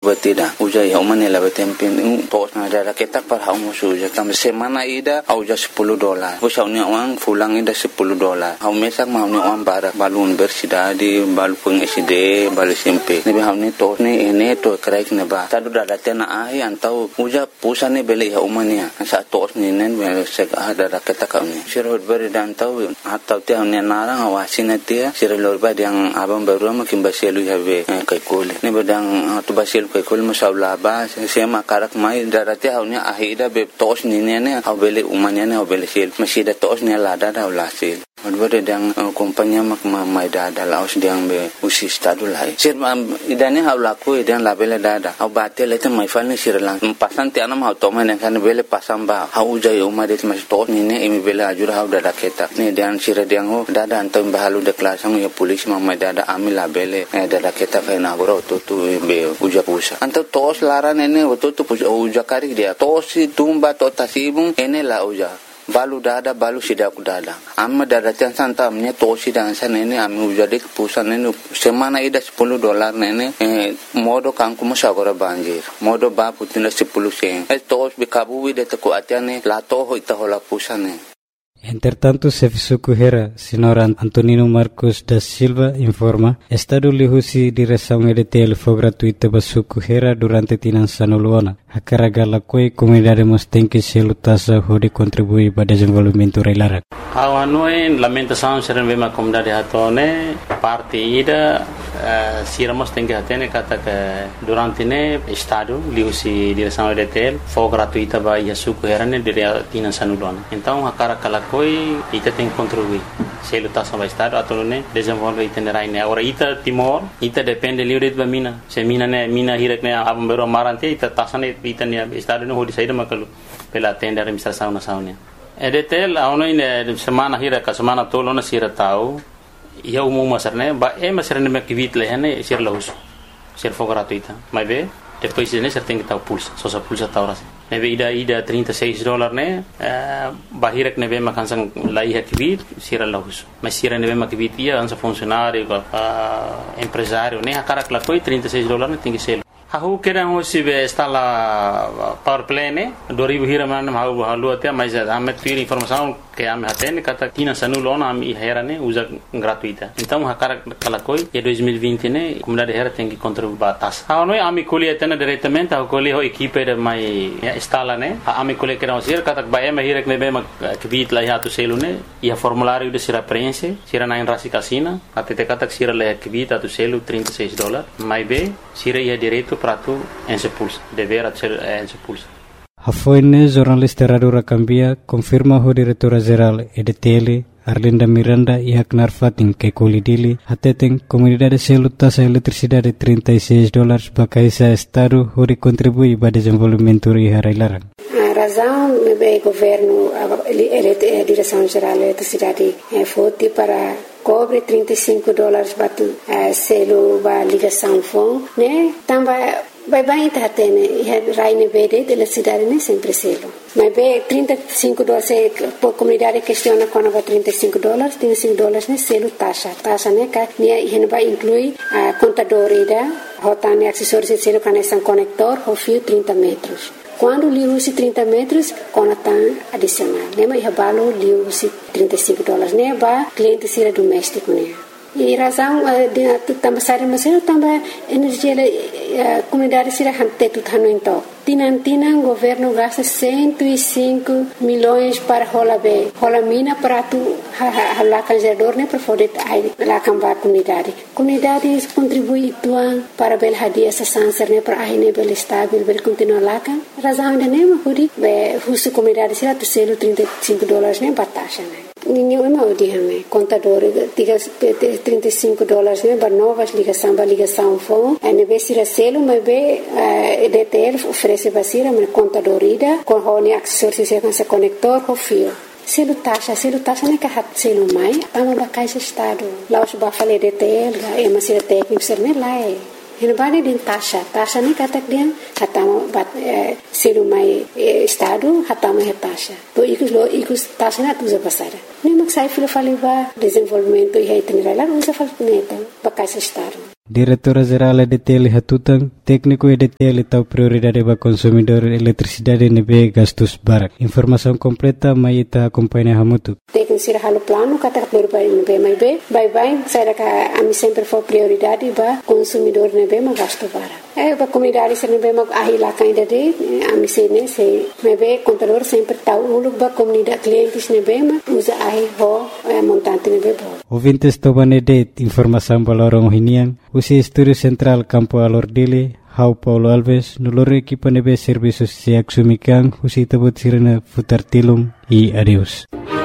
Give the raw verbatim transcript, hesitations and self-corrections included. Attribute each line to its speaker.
Speaker 1: batida uja ya umanela batempin tos na dara ketak par haumo suja kam semana ida auja sepuluh dolar usa uni uang fulang ida sepuluh dolar hau mesak mau ni uang barak balun bersidadi balu peng S D balu S M P ni hau ni tos ni ene to kraik ne ba tadu dara tena ai antau uja pusane bele ya umania sa tos ni nen me sek ada dara ketak ni sirot beri dan tau atau te ni narang awasina tia sirolor ba yang abang baru makin basielu have kai kole ni badang tu basielu kai kole masaula ba sema karak mai darate haunya ahida be tos ni ne au bele umania ne au bele sel masida tos ni lada da ulasil Advare dang kompanya mak mai dada laos diang be usi stadu lai sir idane hau laku idan labele dada au batele te mai falni sir lang pasan ti anam hau toma ne kan bele pasam ba hau jai umade mas tos ni ne imi bele ajur hau dada keta ni dan sir diang ho dada antam bahalu de klasang ya polis ma mai dada ami labele dada keta kai na goro to tu be uja pusa antam tos laran ene to tu uja kari dia tos tumba to tasibung ene la uja balu dada balu sidak dada amma dada tiang santa amnya tosi dan sana ini ami ujade pusan ini semana ida sepuluh dolar nene eh, modo kangku musagora banjir modo ba putina sepuluh sen eh tos bikabu ida teku atiane la toho ita hola pusane.
Speaker 2: Entretanto, Sefisuku Hera, senhor Antonino Marcos da Silva, informa, Estado lihusi direção E D T L foi gratuita para Suku Hera durante tinan sanuluana. A carga lakoi comunidade mostenke selu tasa hodi contribui para desenvolvimento reilarak.
Speaker 3: Awanoi lamentação seren bema comunidade hatone parte ida uh, siramos tem que atene kata que durante ne Estado lihusi direção E D T L foi gratuita para Suku Hera ne dire tinan sanuluana. Então a carga koi ita tem contribuir se lutar sobre o estado atau ne desenvolve itinerai ne ora ita timor ita depende livre de mina se mina ne mina hirek ne abam bero marante ita tasane ita ne estado ne hodi saída makalu pela tenda administração na sauna E D T L aono ne semana hirek ka semana tolo na sira tau ia umum masarne ba e masarne me kivit le ne sir laus sir fo gratuita mas be depois ne ser tem que tau pulsa só sa pulsa tau ras nebe ida ida trinta e seis dolar ne uh, bahirek nebe makan sang lai hakivit sira laus mas sira nebe makivit ia ansa funcionário uh, empresário ne akarak la koi trinta e seis dolar ne tem que ser hahu kera ho sibe instala power plane dua ribu hira man hahu halu atia mas ame tiri informação que ame haten kata tina sanulona ami hera ne usa gratuita então akarak kala koi e dois mil e vinte ne comunidade hera tem que contribuir batas ha no ami colhe tena diretamente ha colhe ho equipe de mai instala ne ha ami colhe kera sir kata ba eme hira ne be mak kvit la hatu selune ia formulário de sira prense sira na rasi casina até kata sira la kvit atu selu trinta e seis dolar mai be sira ia direito para tu ensepulsa dever ser ensepulsa.
Speaker 2: A foine jornalista Radura Cambia confirma o diretora-geral E D T L Arlinda Miranda e Aknar Fatin que colidili ateten comunidade selu tasa eletricidade trinta e seis dólares para esse estado hori contribui para desenvolvimento e harailaran.
Speaker 4: A razão do governo a direção geral da eletricidade é forte para cobre trinta e cinco dólares para uh, selo para ligação fone, né? Também vai bem tá tendo e raine verde de eletricidade né sempre selo. Mas bem trinta e cinco dólares por comunidade questiona quando vai trinta e cinco dólares, trinta e cinco dólares né selo taxa, taxa né que né e vai incluir a contador ida, rotane acessórios de selo que são conector, o fio trinta metros. Quando liu-se trinta metros, conectam adicional. Lembra que balo liu-se trinta e cinco dólares, né? Ba cliente sira doméstico, né? E razão de também sair mas eu também energia a comunidade sira hante tudo hano então. Tinan tinan governo gasta cento e cinco milhões para rola be, rola mina para tu lá canjador né para poder aí lá cambar comunidade. Comunidade contribui tuan para bel hadia essa sanser né para aí né bel estável bel continuar lá kan. Razão de né mas pudi be husu comunidade sira tu selo trinta e cinco dólares né batasha né. Ninguém é mal de hame contador diga trinta e cinco dólares né para novas ligação para ligação fone é né be sira selo mas be E D T L oferece basira mas contador ida com hone acessórios com esse conector o fio selo taxa selo taxa né que hat selo mai tamo ba caixa estado lá os ba fale E D T L é mas sira técnico ser né lá é Hina bani din taxa, taxa ni katak dia hatamo bat eh, selu mai eh, estado hatamo he taxa. To ikus lo ikus taxa na tuza pasara. Ni maksai filo faliba desenvolvimento e itinerário lá usa falta neta, bacais estado.
Speaker 2: Diretora-Geral E D T L Hatutang, técnico E D T L tahu prioridade para consumidor eletricidade nebe gastos barak. Informação completa mai ita acompanha hamutu.
Speaker 4: Técnico sira halo plano kata berbai nebe mai be, bye bye, saya ka ami sempre for prioridade para consumidor nebe ma gasto barak. Eh para comunidade sira nebe ma ahila kainda de ami sene se nebe contador sempre tahu uluk para comunidade clientes nebe ma usa ahi ho montante nebe bo. Ouvintes
Speaker 2: tobane de informação balorong hiniang usi Estúdio Central Campo Alordile, Hau Paulo Alves, noloro equipa nebe serviços siak sumikang, usi tabut sirena futar tilum e adeus.